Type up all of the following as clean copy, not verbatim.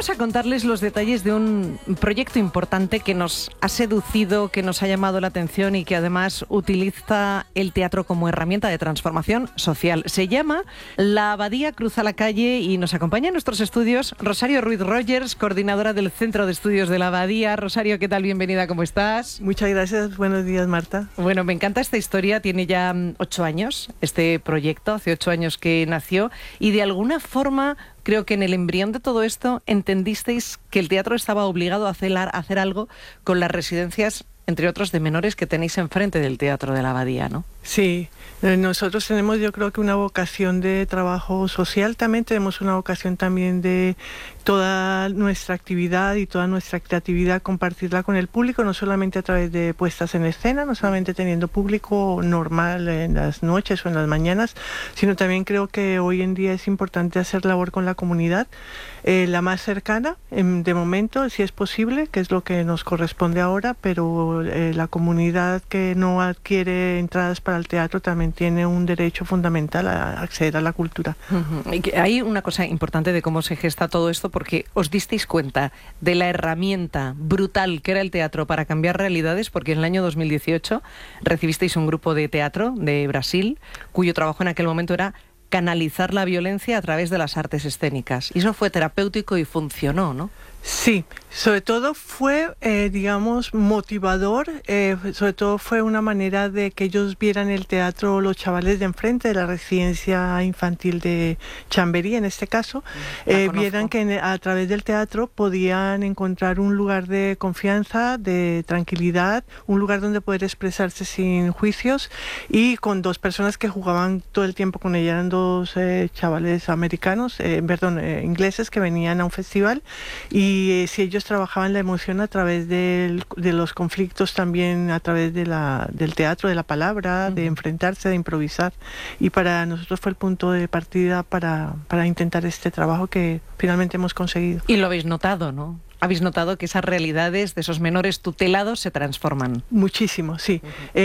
vamos a contarles los detalles de un proyecto importante que nos ha seducido, que nos ha llamado la atención y que además utiliza el teatro como herramienta de transformación social. Se llama La Abadía cruza la calle y nos acompaña en nuestros estudios Rosario Ruiz Rogers, coordinadora del Centro de Estudios de la Abadía. Rosario, ¿qué tal? Bienvenida, ¿cómo estás? Muchas gracias, buenos días, Marta. Bueno, me encanta esta historia, tiene ya 8 años este proyecto, hace 8 años que nació y de alguna forma creo que en el embrión de todo esto entendisteis que el teatro estaba obligado a hacer algo con las residencias, entre otros, de menores que tenéis enfrente del Teatro de la Abadía, ¿no? Sí, nosotros tenemos, yo creo que una vocación de trabajo social, también tenemos una vocación también de toda nuestra actividad y toda nuestra creatividad compartirla con el público, no solamente a través de puestas en escena, no solamente teniendo público normal en las noches o en las mañanas, sino también creo que hoy en día es importante hacer labor con la comunidad, la más cercana, de momento, si es posible, que es lo que nos corresponde ahora, pero la comunidad que no adquiere entradas para el teatro también tiene un derecho fundamental a acceder a la cultura. Y que hay una cosa importante de cómo se gesta todo esto, porque os disteis cuenta de la herramienta brutal que era el teatro para cambiar realidades, porque en el año 2018 recibisteis un grupo de teatro de Brasil, cuyo trabajo en aquel momento era canalizar la violencia a través de las artes escénicas. Y eso fue terapéutico y funcionó, ¿no? Sí, sobre todo fue, digamos, motivador, sobre todo fue una manera de que ellos vieran el teatro, los chavales de enfrente de la residencia infantil de Chamberí, en este caso, vieran que a través del teatro podían encontrar un lugar de confianza, de tranquilidad, un lugar donde poder expresarse sin juicios y con dos personas que jugaban todo el tiempo con ella, eran dos chavales americanos, ingleses que venían a un festival y si ellos trabajaban la emoción a través de los conflictos también, a través del teatro, de la palabra, de enfrentarse, de improvisar. Y para nosotros fue el punto de partida para intentar este trabajo que finalmente hemos conseguido. Y lo habéis notado, ¿no? ¿Habéis notado que esas realidades de esos menores tutelados se transforman? Muchísimo, sí.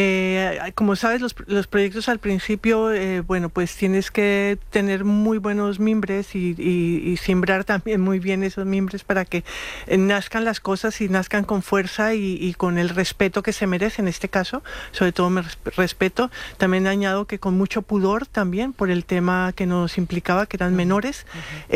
Como sabes, los proyectos al principio, bueno, pues tienes que tener muy buenos mimbres y siembrar también muy bien esos mimbres para que nazcan las cosas y nazcan con fuerza y con el respeto que se merece en este caso. Sobre todo respeto. También añado que con mucho pudor también por el tema que nos implicaba, que eran menores.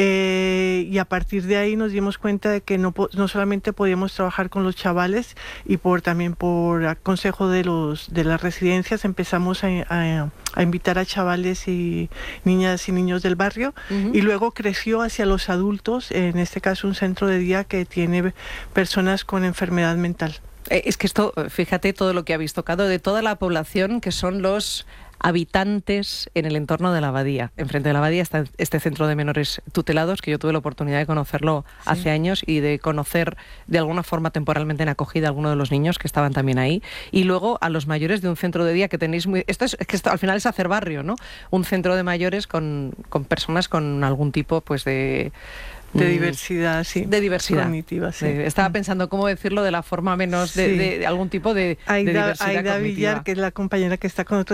Y a partir de ahí nos dimos cuenta de que no solamente podíamos trabajar con los chavales y también por consejo de las residencias empezamos a invitar a chavales y niñas y niños del barrio y luego creció hacia los adultos, en este caso un centro de día que tiene personas con enfermedad mental. Es que esto, fíjate todo lo que habéis tocado de toda la población que son los habitantes en el entorno de la Abadía. Enfrente de la Abadía está este centro de menores tutelados, que yo tuve la oportunidad de conocerlo hace años y de conocer de alguna forma temporalmente en acogida a algunos de los niños que estaban también ahí. Y luego a los mayores de un centro de día que tenéis esto al final es hacer barrio, ¿no? Un centro de mayores con personas con algún tipo pues de diversidad, sí. De diversidad. Cognitiva, sí. Estaba pensando cómo decirlo de la forma menos de algún tipo de diversidad Aida cognitiva. Villar, que es la compañera que está con nosotros,